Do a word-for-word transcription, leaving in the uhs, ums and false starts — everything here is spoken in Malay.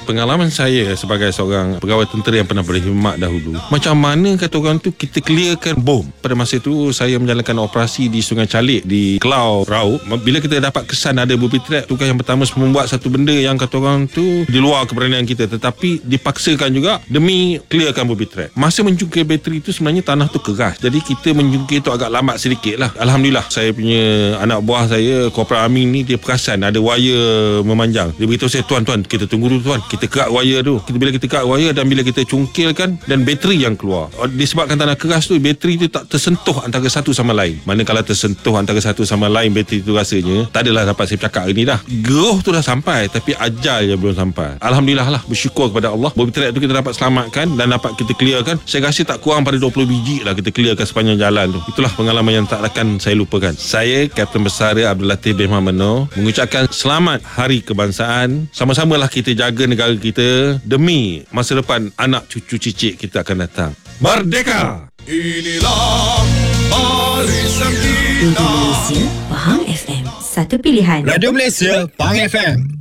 pengalaman saya sebagai seorang pegawai tentera yang pernah berkhidmat dahulu, macam mana kata orang tu kita clearkan bom. Pada masa tu saya menjalankan operasi di Sungai Calik di Kelau Rau. Bila kita dapat kesan ada booby trap, tugas yang pertama membuat satu benda yang kata orang tu di luar keberanian kita, tetapi dipaksakan juga demi clearkan booby trap. Masa menjungkir bateri tu sebenarnya tanah tu keras, jadi kita menjungkir tu agak lambat sedikit lah. Alhamdulillah saya punya anak buah saya, Korporal Amin ni, dia perasan ada wire memanjang. Dia beritahu saya, tuan tuan kita tunggu dulu tuan, kita kerak wire tu. Kita, bila kita kerak wire dan bila kita cungkilkan dan bateri yang keluar, disebabkan tanah keras tu, bateri tu tak tersentuh antara satu sama lain. Mana kalau tersentuh antara satu sama lain, bateri tu rasanya tak adalah dapat saya bercakap hari ni dah. Geruh tu dah sampai, tapi ajal je belum sampai. Alhamdulillah lah, bersyukur kepada Allah, booby trap tu kita dapat selamatkan dan dapat kita clearkan. Saya rasa tak kurang pada dua puluh biji lah kita clearkan sepanjang jalan tu. Itulah pengalaman yang tak akan saya lupakan. Saya Kapten Bersara Abdul Latif bin Muhammad Noor mengucapkan selamat Hari Kebangsaan. Sama-samalah kita jaga negara kita demi masa depan anak cucu cicit kita akan datang. Merdeka! Inilah barisan kita. Radio Malaysia, Pahang F M. Satu pilihan. Radio Malaysia, Pahang F M.